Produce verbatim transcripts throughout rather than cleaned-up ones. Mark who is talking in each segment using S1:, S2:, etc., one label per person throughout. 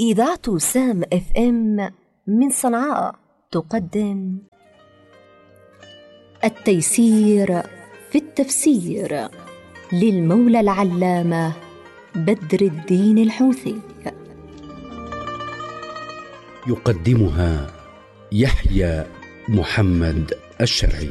S1: إذاعة سام اف ام من صنعاء تقدم التيسير في التفسير للمولى العلامة بدر الدين الحوثي.
S2: يقدمها يحيى محمد الشرعي.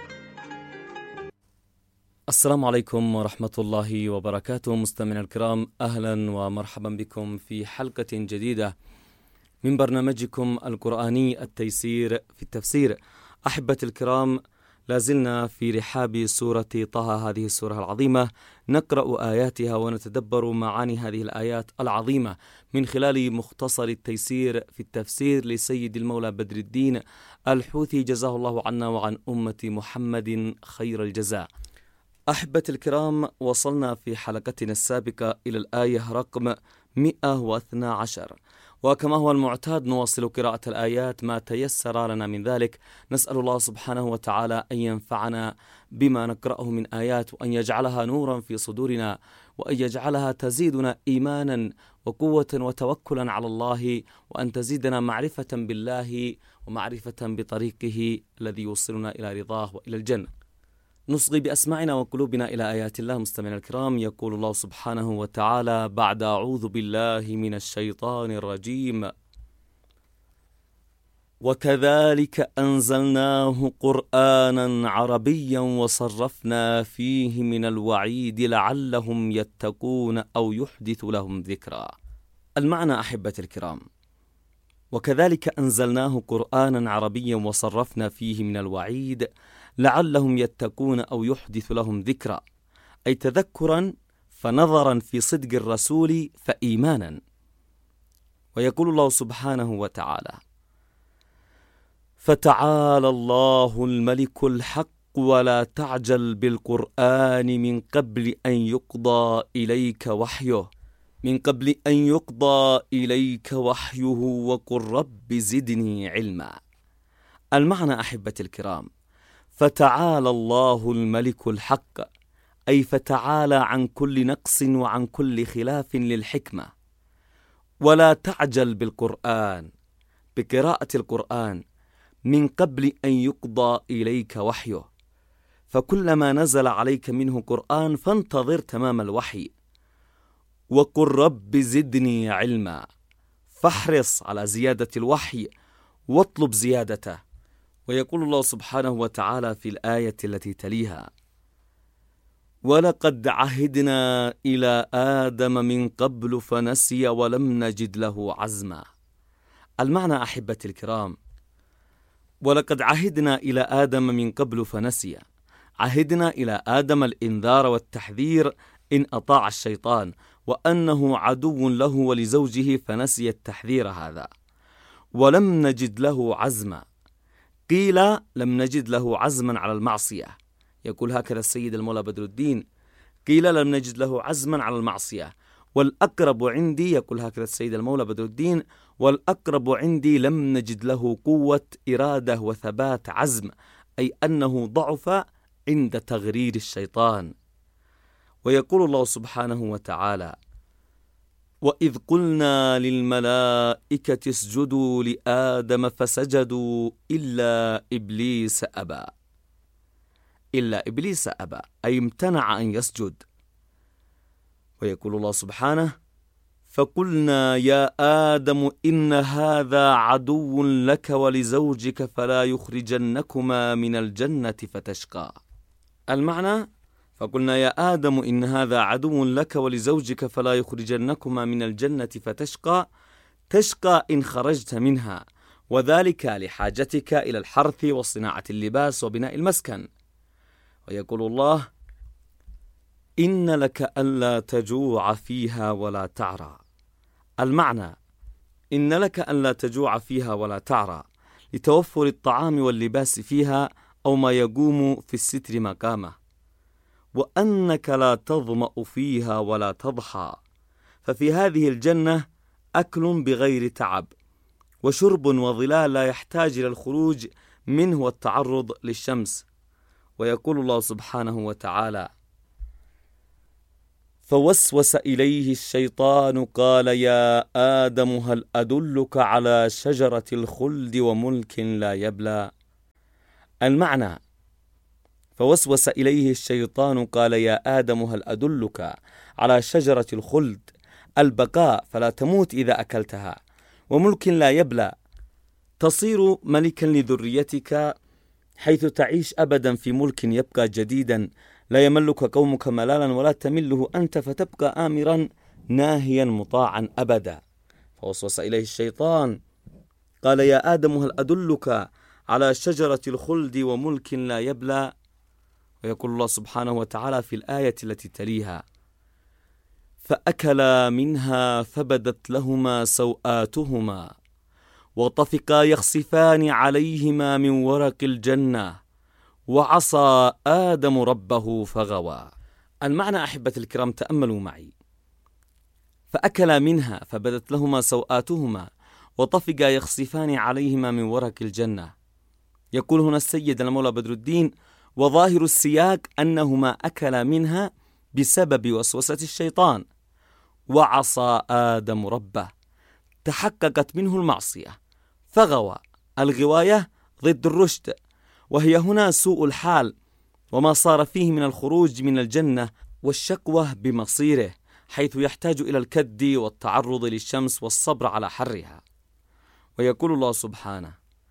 S3: السلام عليكم ورحمة الله وبركاته. مستمعينا الكرام، أهلا ومرحبا بكم في حلقة جديدة من برنامجكم القرآني التيسير في التفسير. أحبة الكرام، لازلنا في رحاب سورة طه، هذه السورة العظيمة، نقرأ آياتها ونتدبر معاني هذه الآيات العظيمة من خلال مختصر التيسير في التفسير لسيد المولى بدر الدين الحوثي، جزاه الله عنا وعن أمة محمد خير الجزاء. أحبة الكرام، وصلنا في حلقتنا السابقة إلى الآية رقم مئة واثني عشر، وكما هو المعتاد نواصل قراءة الآيات ما تيسر لنا من ذلك. نسأل الله سبحانه وتعالى أن ينفعنا بما نقرأه من آيات، وأن يجعلها نورا في صدورنا، وأن يجعلها تزيدنا إيمانا وقوة وتوكلا على الله، وأن تزيدنا معرفة بالله ومعرفة بطريقه الذي يوصلنا إلى رضاه وإلى الجنة. نصغي بأسماعنا وقلوبنا إلى آيات الله. مستمعينا الكرام، يقول الله سبحانه وتعالى بعد أعوذ بالله من الشيطان الرجيم: وكذلك أنزلناه قرآنا عربيا وصرفنا فيه من الوعيد لعلهم يتقون أو يحدث لهم ذكرا. المعنى أحبة الكرام: وكذلك أنزلناه قرآنا عربيا وصرفنا فيه من الوعيد لعلهم يتقون أو يحدث لهم ذكرا، أي تذكرا فنظرا في صدق الرسول فإيمانا. ويقول الله سبحانه وتعالى: فتعالى الله الملك الحق ولا تعجل بالقرآن من قبل أن يقضى إليك وحيه من قبل أن يقضى إليك وحيه وقل رب زدني علما. المعنى أحبة الكرام: فتعالى الله الملك الحق، أي فتعالى عن كل نقص وعن كل خلاف للحكمة. ولا تعجل بالقرآن، بقراءة القرآن، من قبل أن يقضى إليك وحيه، فكلما نزل عليك منه قرآن فانتظر تمام الوحي. وقل رب زدني علما، فاحرص على زيادة الوحي واطلب زيادته. ويقول الله سبحانه وتعالى في الآية التي تليها: ولقد عهدنا إلى آدم من قبل فنسي ولم نجد له عزما. المعنى أحبة الكرام: ولقد عهدنا إلى آدم من قبل فنسي، عهدنا إلى آدم الإنذار والتحذير إن أطاع الشيطان، وأنه عدو له ولزوجه، فنسي التحذير هذا. ولم نجد له عزما، قيل لم نجد له عزما على المعصية، يقول هكذا السيد المولى بدر الدين: قيل لم نجد له عزما على المعصية. والأقرب عندي، يقول هكذا السيد المولى بدر الدين، والأقرب عندي لم نجد له قوة إرادة وثبات عزم، أي أنه ضعف عند تغرير الشيطان. ويقول الله سبحانه وتعالى: وإذ قلنا للملائكة اسجدوا لآدم فسجدوا إلا إبليس أبى. إلا إبليس أبى، أي امتنع أن يسجد. ويقول الله سبحانه: فقلنا يا آدم إن هذا عدو لك ولزوجك فلا يخرجنكما من الجنة فتشقى. المعنى: فقلنا يا آدم إن هذا عدو لك ولزوجك فلا يخرجنكما من الجنة فتشقى، تشقى إن خرجت منها، وذلك لحاجتك إلى الحرث وصناعة اللباس وبناء المسكن. ويقول الله: إن لك ألا تجوع فيها ولا تعرى. المعنى: إن لك ألا تجوع فيها ولا تعرى، لتوفر الطعام واللباس فيها أو ما يقوم في الستر مقامه. وأنك لا تظمأ فيها ولا تضحى، ففي هذه الجنة أكل بغير تعب، وشرب وظلال لا يحتاج إلى الخروج منه والتعرض للشمس. ويقول الله سبحانه وتعالى: فوسوس إليه الشيطان قال يا آدم هل أدلك على شجرة الخلد وملك لا يبلى. المعنى: فوسوس إليه الشيطان قال يا آدم هل أدلك على شجرة الخلد، البقاء فلا تموت إذا أكلتها، وملك لا يبلى، تصير ملكا لذريتك حيث تعيش أبدا في ملك يبقى جديدا، لا يملك قومك ملالا ولا تمله أنت، فتبقى آمرا ناهيا مطاعا أبدا. فوسوس إليه الشيطان قال يا آدم هل أدلك على شجرة الخلد وملك لا يبلى. ويقول الله سبحانه وتعالى في الآية التي تليها: فأكلا منها فبدت لهما سوآتهما وطفقا يخصفان عليهما من ورق الجنة وعصى آدم ربه فغوى. المعنى أحبة الكرام، تأملوا معي: فأكلا منها فبدت لهما سوآتهما وطفقا يخصفان عليهما من ورق الجنة. يقول هنا السيد المولى بدر الدين: وظاهر السياق أنهما أكلا منها بسبب وسوسة الشيطان، وعصى آدم ربه، تحققت منه المعصية فغوى. الغواية ضد الرشد، وهي هنا سوء الحال وما صار فيه من الخروج من الجنة والشقوة بمصيره، حيث يحتاج إلى الكد والتعرض للشمس والصبر على حرها. ويقول الله سبحانه: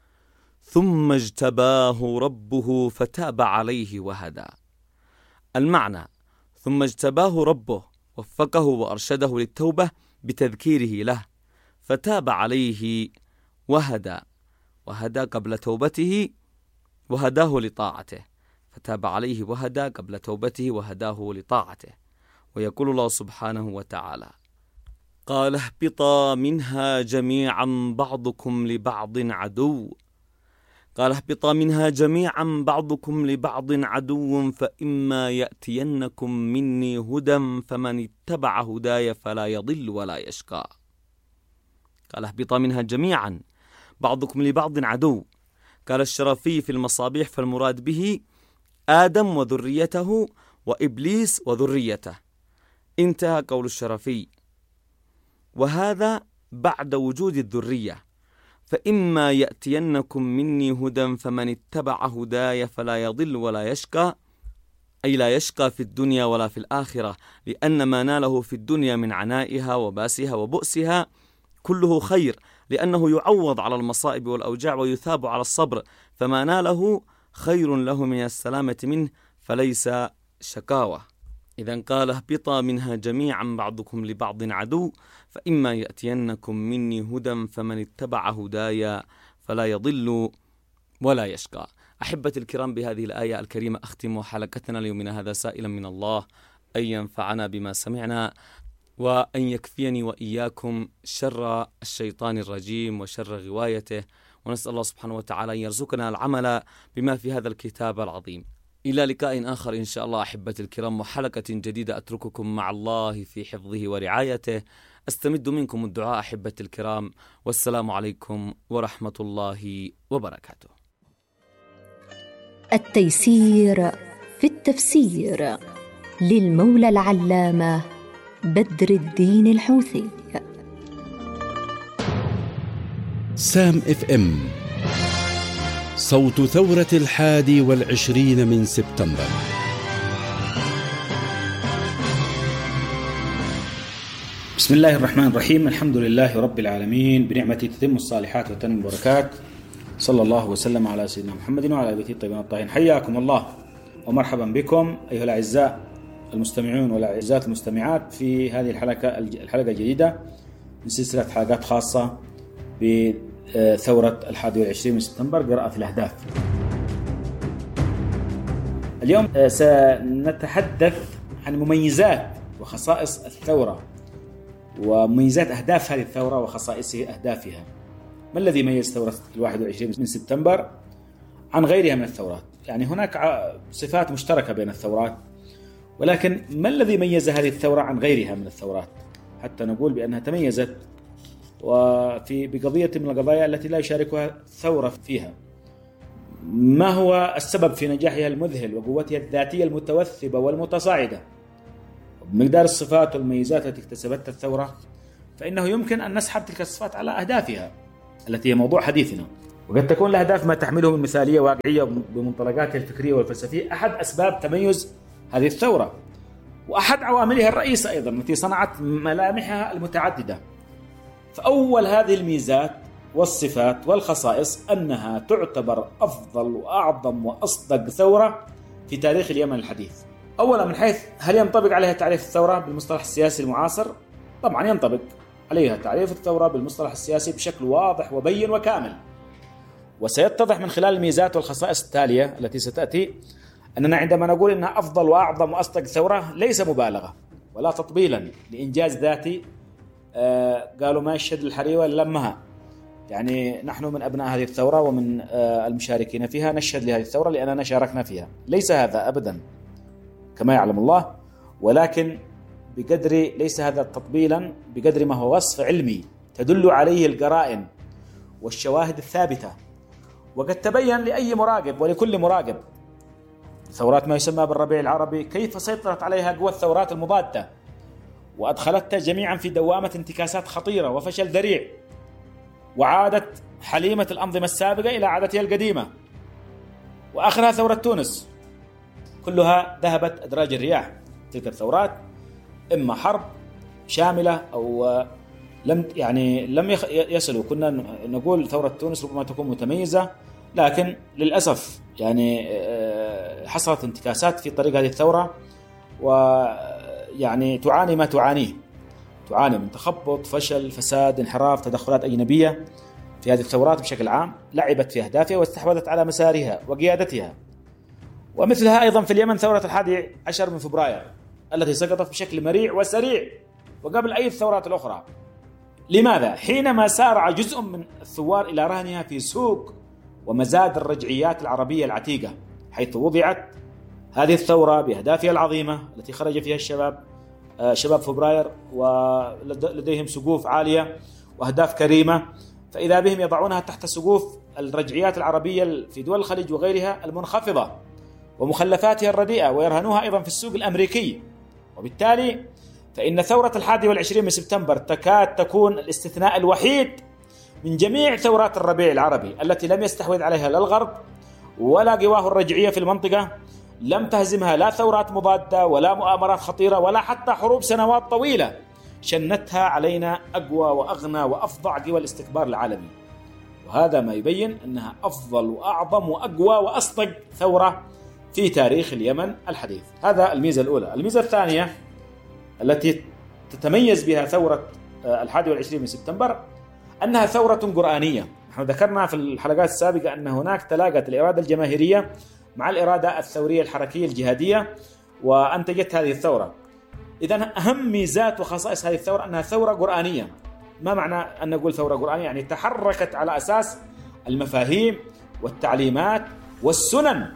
S3: ثم اجتباه ربه فتاب عليه وهدى. المعنى: ثم اجتباه ربه، وفقه وأرشده للتوبة بتذكيره له، فتاب عليه وهدى، وهدى قبل توبته وهداه لطاعته، فتاب عليه وهدى قبل توبته وهداه لطاعته. ويقول الله سبحانه وتعالى: قال اهبطا منها جميعا بعضكم لبعض عدو قال اهبطا منها جميعا بعضكم لبعض عدو فإما يأتينكم مني هدى فمن اتبع هداي فلا يضل ولا يشقى. قال اهبطا منها جميعا بعضكم لبعض عدو. قال الشرافي في المصابيح: فالمراد به آدم وذريته وإبليس وذريته. انتهى قول الشرافي. وهذا بعد وجود الذرية. فإما يأتينكم مني هدى فمن اتبع هداي فلا يضل ولا يشقى، أي لا يشقى في الدنيا ولا في الآخرة، لأن ما ناله في الدنيا من عنائها وباسها وبؤسها كله خير، لأنه يعوض على المصائب والأوجاع ويثاب على الصبر، فما ناله خير له من السلامة منه، فليس شكاوة. إذن قال اهبطا منها جميعا بعضكم لبعض عدو فإما يأتينكم مني هدى فمن اتبع هدايا فلا يضل ولا يشقى. أحبتي الكرام، بهذه الآية الكريمة أختم حلقتنا اليومنا هذا، سائلا من الله أن ينفعنا بما سمعنا، وأن يكفيني وإياكم شر الشيطان الرجيم وشر غوايته، ونسأل الله سبحانه وتعالى أن يرزقنا العمل بما في هذا الكتاب العظيم. إلى لقاء آخر إن شاء الله أحبتي الكرام، وحلقة جديدة أترككم مع الله في حفظه ورعايته. أستمد منكم الدعاء أحبتي الكرام، والسلام عليكم ورحمة الله وبركاته.
S1: التيسير في التفسير للمولى العلامة بدر الدين الحوثي.
S2: سام اف ام، صوت ثورة الحادي والعشرين من سبتمبر.
S4: بسم الله الرحمن الرحيم. الحمد لله رب العالمين، بنعمته تتم الصالحات وتنمو البركات. صلى الله وسلم على سيدنا محمد وعلى آله الطيبين الطاهرين. حياكم الله ومرحبا بكم أيها الأعزاء المستمعون والأعزاء المستمعات في هذه الحلقة الحلقة الجديدة من سلسلة حلقات خاصة بثورة الحادي والعشرين من سبتمبر، قراءة الأهداف. اليوم سنتحدث عن مميزات وخصائص الثورة ومميزات أهداف هذه الثورة وخصائص أهدافها. ما الذي يميز ثورة الواحد والعشرين من سبتمبر عن غيرها من الثورات؟ يعني هناك صفات مشتركة بين الثورات، ولكن ما الذي ميز هذه الثورة عن غيرها من الثورات حتى نقول بأنها تميزت وفي بقضية من القضايا التي لا يشاركها ثورة فيها؟ ما هو السبب في نجاحها المذهل وقوتها الذاتية المتوثبة والمتصاعدة؟ وبمقدار الصفات والميزات التي اكتسبتها الثورة، فإنه يمكن أن نسحب تلك الصفات على أهدافها التي هي موضوع حديثنا. وقد تكون الأهداف ما تحمله من مثالية واقعية بمنطلقاتها الفكرية والفلسفية أحد أسباب تميز هذه الثورة، وأحد عواملها الرئيسة أيضا التي صنعت ملامحها المتعددة. فأول هذه الميزات والصفات والخصائص أنها تعتبر أفضل وأعظم وأصدق ثورة في تاريخ اليمن الحديث. أولا من حيث هل ينطبق عليها تعريف الثورة بالمصطلح السياسي المعاصر؟ طبعا ينطبق عليها تعريف الثورة بالمصطلح السياسي بشكل واضح وبين وكامل، وسيتضح من خلال الميزات والخصائص التالية التي ستأتي أننا عندما نقول إنها أفضل وأعظم وأصدق ثورة ليس مبالغة ولا تطبيلا لإنجاز ذاتي. آه قالوا ما يشهد الحريوة لمها، يعني نحن من أبناء هذه الثورة ومن آه المشاركين فيها نشهد لهذه الثورة لأننا شاركنا فيها. ليس هذا أبدا كما يعلم الله، ولكن بقدر ليس هذا تطبيلا بقدر ما هو وصف علمي تدل عليه القرائن والشواهد الثابتة. وقد تبين لأي مراقب ولكل مراقب ثورات ما يسمى بالربيع العربي كيف سيطرت عليها قوى الثورات المضادة وأدخلتها جميعا في دوامة انتكاسات خطيرة وفشل ذريع، وعادت حليمة الأنظمة السابقة إلى عادتها القديمة، وآخرها ثورة تونس. كلها ذهبت أدراج الرياح. تلك الثورات إما حرب شاملة أو لم يعني لم يصلوا. كنا نقول ثورة تونس ربما تكون متميزة، لكن للأسف يعني حصلت انتكاسات في طريق هذه الثورة، ويعني تعاني ما تعانيه، تعاني من تخبط، فشل، فساد، انحراف، تدخلات أجنبية في هذه الثورات بشكل عام، لعبت في أهدافها واستحوذت على مسارها وقيادتها. ومثلها أيضا في اليمن ثورة الحادي عشر من فبراير التي سقطت بشكل مريع وسريع وقبل أي الثورات الأخرى. لماذا؟ حينما سارع جزء من الثوار إلى رهنها في سوق ومزاد الرجعيات العربية العتيقة، حيث وضعت هذه الثورة بأهدافها العظيمة التي خرج فيها الشباب شباب فبراير ولديهم سقوف عالية وأهداف كريمة، فإذا بهم يضعونها تحت سقوف الرجعيات العربية في دول الخليج وغيرها المنخفضة ومخلفاتها الرديئة، ويرهنوها أيضا في السوق الأمريكي. وبالتالي فإن ثورة الحادي والعشرين من سبتمبر تكاد تكون الاستثناء الوحيد من جميع ثورات الربيع العربي التي لم يستحوذ عليها لا الغرب ولا قواه الرجعية في المنطقة، لم تهزمها لا ثورات مضادة ولا مؤامرات خطيرة ولا حتى حروب سنوات طويلة شنتها علينا أقوى وأغنى وأفظع قوى الاستكبار العالمي. وهذا ما يبين أنها أفضل وأعظم وأقوى وأصدق ثورة في تاريخ اليمن الحديث. هذا الميزة الأولى. الميزة الثانية التي تتميز بها ثورة الحادي والعشرين من سبتمبر أنها ثورة قرآنية. نحن ذكرنا في الحلقات السابقة أن هناك تلاقت الإرادة الجماهيرية مع الإرادة الثورية الحركية الجهادية وأنتجت هذه الثورة. إذن أهم ميزات وخصائص هذه الثورة أنها ثورة قرآنية. ما معنى أن نقول ثورة قرآنية؟ يعني تحركت على أساس المفاهيم والتعليمات والسنن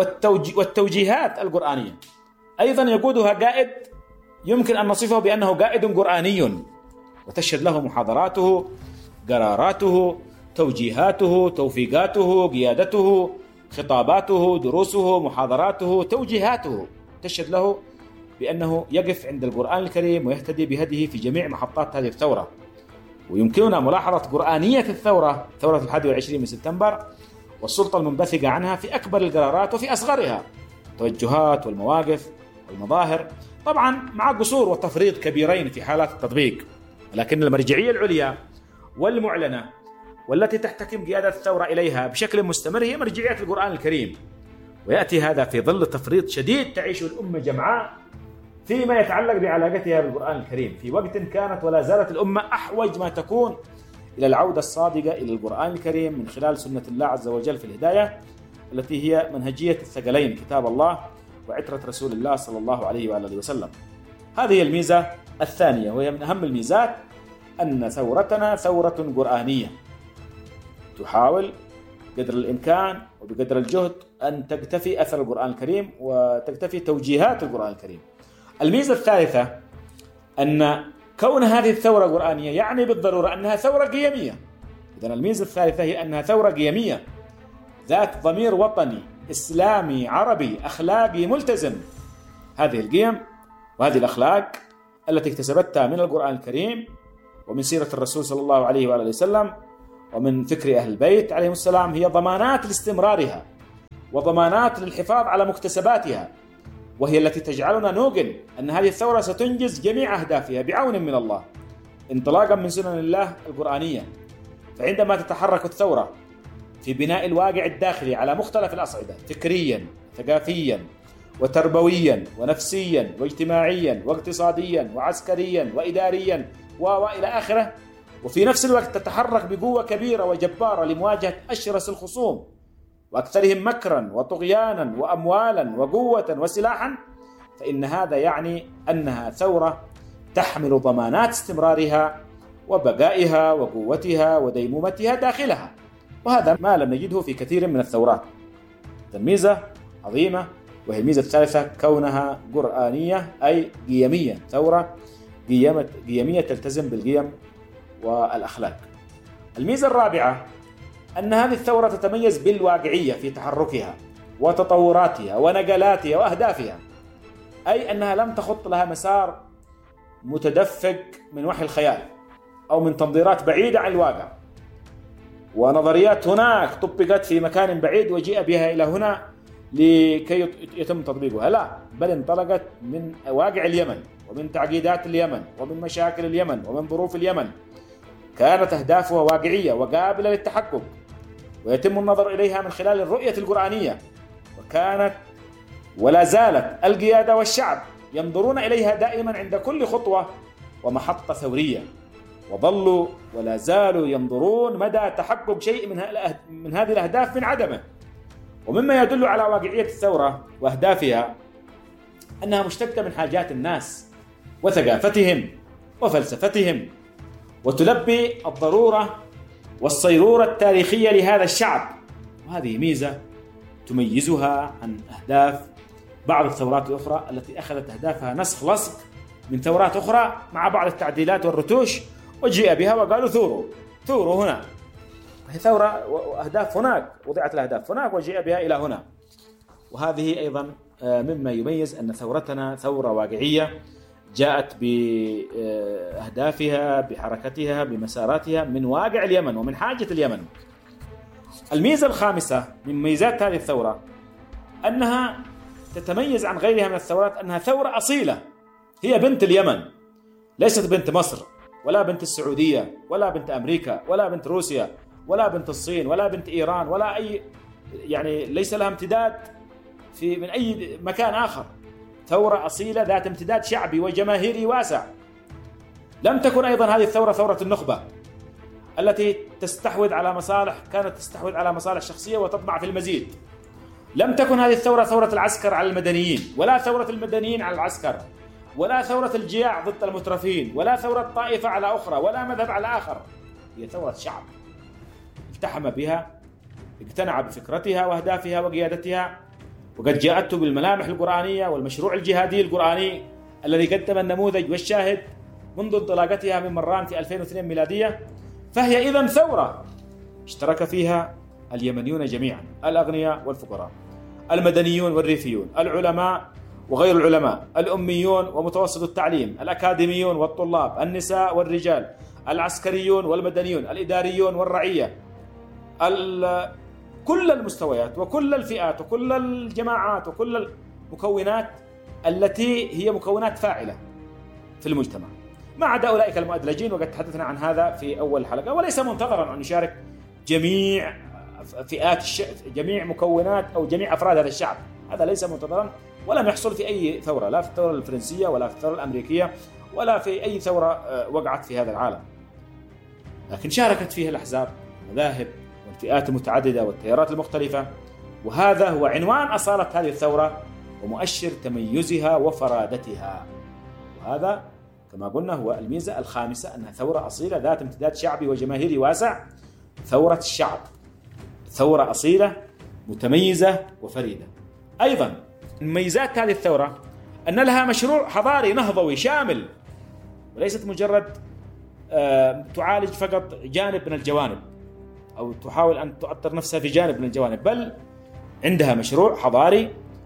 S4: والتوجيهات القرآنية. أيضا يقودها قائد يمكن أن نصفه بأنه قائد قرآني، وتشهد له محاضراته، قراراته، توجيهاته، توفيقاته، قيادته، خطاباته، دروسه، محاضراته، توجيهاته، تشهد له بأنه يقف عند القرآن الكريم ويهتدي بهديه في جميع محطات هذه الثورة. ويمكننا ملاحظة قرآنية الثورة، ثورة الحادي والعشرين من سبتمبر، والسلطة المنبثقة عنها في أكبر القرارات وفي أصغرها، التوجهات والمواقف والمظاهر، طبعا مع قصور وتفريط كبيرين في حالات التطبيق، لكن المرجعية العليا والمعلنة والتي تحتكم قيادة الثورة إليها بشكل مستمر هي مرجعية القرآن الكريم. ويأتي هذا في ظل تفريط شديد تعيشه الأمة جمعاء فيما يتعلق بعلاقتها بالقرآن الكريم، في وقت كانت ولا زالت الأمة أحوج ما تكون إلى العودة الصادقة إلى القرآن الكريم من خلال سنة الله عز وجل في الهداية التي هي منهجية الثقلين، كتاب الله وعترة رسول الله صلى الله عليه وآله وسلم. هذه الميزة الثانية، وهي من أهم الميزات، أن ثورتنا ثورة قرآنية تحاول قدر الإمكان وبقدر الجهد أن تكتفي أثر القرآن الكريم وتكتفي توجيهات القرآن الكريم. الميزة الثالثة أن كون هذه الثورة قرآنية يعني بالضرورة أنها ثورة قيمية. إذن الميزة الثالثة هي أنها ثورة قيمية ذات ضمير وطني إسلامي عربي أخلاقي ملتزم. هذه القيم وهذه الأخلاق التي اكتسبتها من القرآن الكريم ومن سيرة الرسول صلى الله عليه وآله وسلم ومن فكر أهل البيت عليهم السلام هي ضمانات لاستمرارها وضمانات للحفاظ على مكتسباتها، وهي التي تجعلنا نوقن أن هذه الثورة ستنجز جميع أهدافها بعون من الله انطلاقا من سنن الله القرآنية. فعندما تتحرك الثورة في بناء الواقع الداخلي على مختلف الأصعدة فكريا ثقافيا وتربويا ونفسيا واجتماعيا واقتصاديا وعسكريا وإداريا وإلى آخره، وفي نفس الوقت تتحرك بقوة كبيرة وجبارة لمواجهة أشرس الخصوم وأكثرهم مكرا وطغيانا وأموالا وقوة وسلاحا، فإن هذا يعني أنها ثورة تحمل ضمانات استمرارها وبقائها وقوتها وديمومتها داخلها، وهذا ما لم نجده في كثير من الثورات. ميزة عظيمة، وهي الميزة الثالثة كونها قرآنية أي قيمية، ثورة قيمية تلتزم بالقيم والأخلاق. الميزة الرابعة أن هذه الثورة تتميز بالواقعية في تحركها وتطوراتها ونقلاتها وأهدافها، أي أنها لم تخط لها مسار متدفق من وحي الخيال أو من تنظيرات بعيدة عن الواقع ونظريات هناك طبقت في مكان بعيد وجيء بها إلى هنا لكي يتم تطبيقها، لا، بل انطلقت من واقع اليمن ومن تعقيدات اليمن ومن مشاكل اليمن ومن ظروف اليمن. كانت أهدافها واقعية وقابلة للتحقق ويتم النظر إليها من خلال الرؤية القرآنية، وكانت ولا زالت القيادة والشعب ينظرون إليها دائما عند كل خطوة ومحطة ثورية، وظلوا ولا زالوا ينظرون مدى تحقق شيء من من هذه الأهداف من عدمه. ومما يدل على واقعية الثورة وأهدافها أنها مشتقة من حاجات الناس وثقافتهم وفلسفتهم، وتلبي الضرورة والصيرورة التاريخية لهذا الشعب، وهذه ميزة تميزها عن أهداف بعض الثورات الأخرى التي أخذت أهدافها نسخ لصق من ثورات أخرى مع بعض التعديلات والرتوش، وجيء بها وقالوا ثوروا ثوروا هنا، هي ثورة وأهداف هناك، وضعت الأهداف هناك وجيء بها إلى هنا. وهذه أيضا مما يميز أن ثورتنا ثورة واقعية جاءت بأهدافها بحركتها بمساراتها من واقع اليمن ومن حاجة اليمن. الميزة الخامسة من ميزات هذه الثورة أنها تتميز عن غيرها من الثورات أنها ثورة أصيلة، هي بنت اليمن، ليست بنت مصر ولا بنت السعودية ولا بنت أمريكا ولا بنت روسيا ولا بنت الصين ولا بنت إيران ولا أي، يعني ليس لها امتداد في من أي مكان آخر، ثورة أصيلة ذات امتداد شعبي وجماهيري واسع. لم تكن أيضا هذه الثورة ثورة النخبة التي تستحوذ على مصالح كانت تستحوذ على مصالح شخصية وتطمع في المزيد. لم تكن هذه الثورة ثورة العسكر على المدنيين، ولا ثورة المدنيين على العسكر، ولا ثورة الجياع ضد المترفين، ولا ثورة طائفة على أخرى، ولا مذهب على آخر. هي ثورة شعب التحم بها، اقتنع بفكرتها وأهدافها وقيادتها، وقد جاءته بالملامح القرآنية والمشروع الجهادي القرآني الذي قدم النموذج والشاهد منذ انطلاقتها من مران في ألفين واثنين ميلادية. فهي إذن ثورة اشترك فيها اليمنيون جميعا، الأغنياء والفقراء، المدنيون والريفيون، العلماء وغير العلماء، الأميون ومتوسط التعليم، الأكاديميون والطلاب، النساء والرجال، العسكريون والمدنيون، الإداريون والرعية، كل المستويات وكل الفئات وكل الجماعات وكل المكونات التي هي مكونات فاعلة في المجتمع، ما عدا أولئك المؤدلجين، وقد تحدثنا عن هذا في أول الحلقة. وليس منتظرا أن يشارك جميع فئات الشعب، جميع مكونات أو جميع أفراد هذا الشعب، هذا ليس منتظرا، ولم يحصل في أي ثورة، لا في الثورة الفرنسية ولا في الثورة الأمريكية ولا في أي ثورة وقعت في هذا العالم، لكن شاركت فيها الأحزاب والمذاهب والفئات المتعددة والتيارات المختلفة، وهذا هو عنوان أصالة هذه الثورة ومؤشر تميزها وفرادتها. وهذا كما قلنا هو الميزة الخامسة، أنها ثورة أصيلة ذات امتداد شعبي وجماهيري واسع، ثورة الشعب، ثورة أصيلة متميزة وفريدة. أيضا من ميزات هذه الثورة أن لها مشروع حضاري نهضوي شامل، وليست مجرد تعالج فقط جانب من الجوانب أو تحاول أن تؤثر نفسها في جانب من الجوانب، بل عندها مشروع حضاري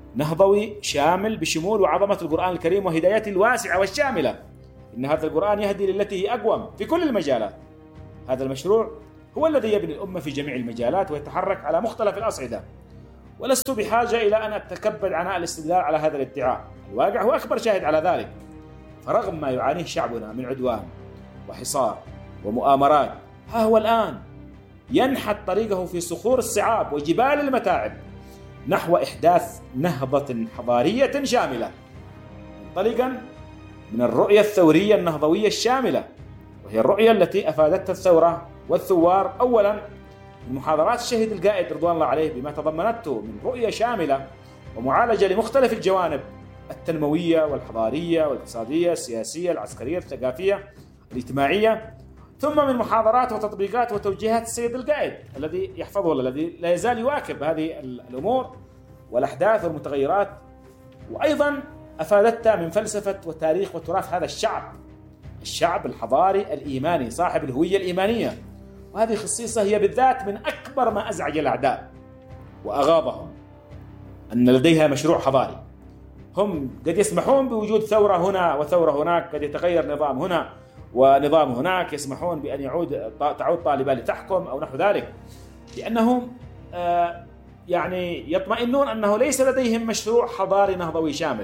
S4: نهضوي شامل بشمول وعظمة القرآن الكريم وهدايته الواسعة والشاملة. إن هذا القرآن يهدي للتي هي أقوم في كل المجالات. هذا المشروع هو الذي يبني الأمة في جميع المجالات ويتحرك على مختلف الأصعدة، ولست بحاجة إلى أن أتكبد عناء الاستدلال على هذا الادعاء. الواقع هو أكبر شاهد على ذلك. فرغم ما يعانيه شعبنا من عدوان وحصار ومؤامرات، ها هو الآن ينحت طريقه في صخور الصعاب وجبال المتاعب نحو إحداث نهضة حضارية شاملة، منطلقا من الرؤية الثورية النهضوية الشاملة، وهي الرؤية التي أفادتها الثورة والثوار أولا من محاضرات الشهيد القائد رضوان الله عليه بما تضمنته من رؤية شاملة ومعالجة لمختلف الجوانب التنموية والحضارية والاقتصادية السياسية العسكرية الثقافية الاجتماعية، ثم من محاضرات وتطبيقات وتوجيهات السيد القائد الذي يحفظه الذي لا يزال يواكب هذه الأمور والأحداث والمتغيرات، وأيضا أفادتها من فلسفة وتاريخ وتراث هذا الشعب، الشعب الحضاري الإيماني صاحب الهوية الإيمانية. وهذه خصيصة هي بالذات من أكبر ما أزعج الأعداء وأغاظهم، أن لديها مشروع حضاري. هم قد يسمحون بوجود ثورة هنا وثورة هناك، قد يتغير نظام هنا ونظام هناك، يسمحون بأن يعود تعود طالبان لتحكم أو نحو ذلك، لأنهم آه يعني يطمئنون أنه ليس لديهم مشروع حضاري نهضوي شامل،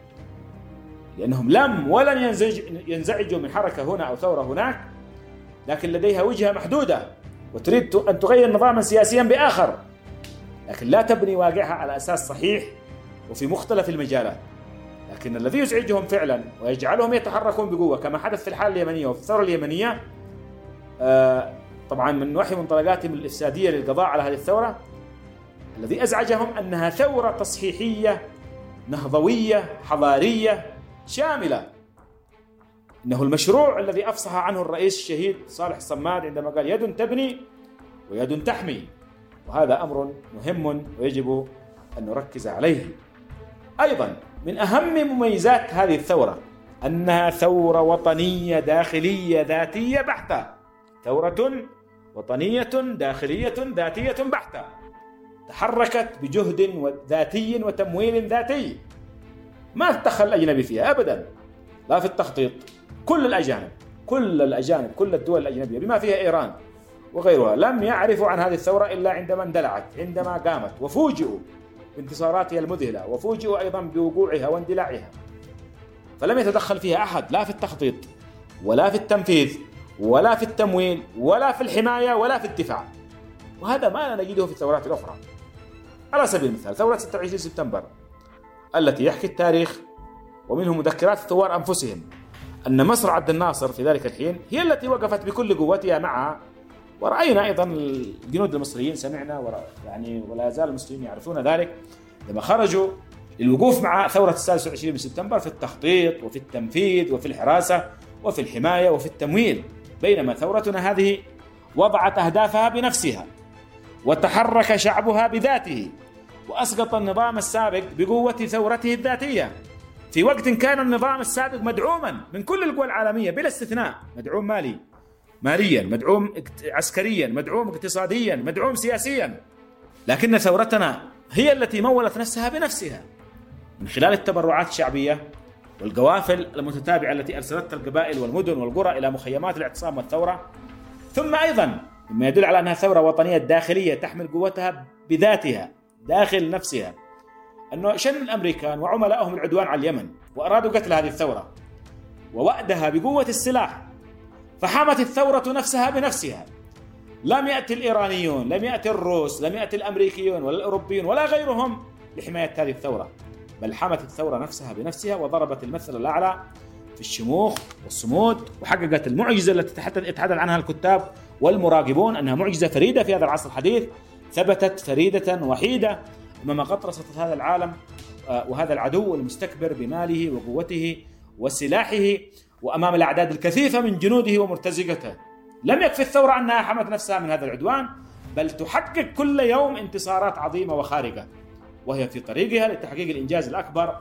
S4: لأنهم لم ولن ينزج ينزعجوا من حركة هنا أو ثورة هناك، لكن لديها وجهة محدودة وتريد أن تغير نظاما سياسيا بآخر، لكن لا تبني واقعها على أساس صحيح وفي مختلف المجالات. لكن الذي يزعجهم فعلا ويجعلهم يتحركون بقوة كما حدث في الحالة اليمنية وفي الثورة اليمنية، آه طبعا من وحي منطلقاتهم الإفسادية للقضاء على هذه الثورة، الذي أزعجهم أنها ثورة تصحيحية نهضوية حضارية شاملة. إنه المشروع الذي أفصح عنه الرئيس الشهيد صالح الصماد عندما قال يد تبني ويد تحمي، وهذا أمر مهم ويجب أن نركز عليه. أيضا من أهم مميزات هذه الثورة أنها ثورة وطنية داخلية ذاتية بحتة، ثورة وطنية داخلية ذاتية بحتة، تحركت بجهد ذاتي وتمويل ذاتي، ما تدخل الأجنبي فيها أبدا، لا في التخطيط. كل الأجانب كل الأجانب كل الدول الأجنبية بما فيها إيران وغيرها لم يعرفوا عن هذه الثورة إلا عندما اندلعت، عندما قامت، وفوجئوا بانتصاراتها المذهلة، وفوجئوا أيضا بوقوعها واندلاعها، فلم يتدخل فيها أحد، لا في التخطيط ولا في التنفيذ ولا في التمويل ولا في الحماية ولا في الدفاع. وهذا ما نجده في الثورات الأخرى. على سبيل المثال ثورة ستة وعشرين سبتمبر التي يحكي التاريخ ومنه مذكرات الثوار أنفسهم أن مصر عبد الناصر في ذلك الحين هي التي وقفت بكل قوتها معها، ورأينا أيضا الجنود المصريين سمعنا يعني ولا يزال المصريين يعرفون ذلك لما خرجوا للوقوف مع ثورة السادس والعشرين من سبتمبر في التخطيط وفي التنفيذ وفي الحراسة وفي الحماية وفي التمويل، بينما ثورتنا هذه وضعت أهدافها بنفسها وتحرك شعبها بذاته وأسقط النظام السابق بقوة ثورته الذاتية، في وقت كان النظام السابق مدعوما من كل القوى العالمية بلا استثناء، مدعوم مالي ماليا، مدعوم عسكريا، مدعوم اقتصاديا، مدعوم سياسيا. لكن ثورتنا هي التي مولت نفسها بنفسها من خلال التبرعات الشعبية والقوافل المتتابعة التي أرسلتها القبائل والمدن والقرى إلى مخيمات الاعتصام والثورة، ثم أيضا مما يدل على أنها ثورة وطنية داخلية تحمل قوتها بذاتها داخل نفسها، أنه شن الأمريكان وعملائهم العدوان على اليمن وأرادوا قتل هذه الثورة ووأدها بقوة السلاح، فحمت الثورة نفسها بنفسها. لم يأتي الإيرانيون، لم يأتي الروس، لم يأتي الأمريكيون ولا الأوروبيون ولا غيرهم لحماية هذه الثورة، بل حمت الثورة نفسها بنفسها وضربت المثل الأعلى في الشموخ والصمود، وحققت المعجزة التي تحدث عنها الكتاب والمراقبون أنها معجزة فريدة في هذا العصر الحديث، ثبتت فريدة وحيدة أمام قطرسة هذا العالم وهذا العدو المستكبر بماله وقوته وسلاحه، وأمام الأعداد الكثيفة من جنوده ومرتزقته. لم يكفي الثورة أنها حمت نفسها من هذا العدوان، بل تحقق كل يوم انتصارات عظيمة وخارقة، وهي في طريقها لتحقيق الإنجاز الأكبر،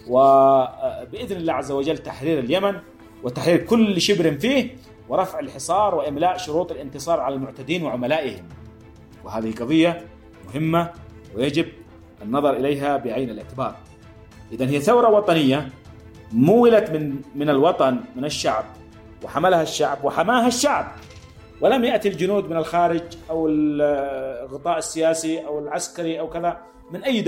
S4: وبإذن الله عز وجل تحرير اليمن وتحرير كل شبر فيه ورفع الحصار وإملاء شروط الانتصار على المعتدين وعملائهم. وهذه قضية مهمة ويجب النظر إليها بعين الاعتبار. إذن هي ثورة وطنية مولت من من الوطن، من الشعب، وحملها الشعب وحماها الشعب، ولم يأتي الجنود من الخارج أو الغطاء السياسي أو العسكري أو كذا من أي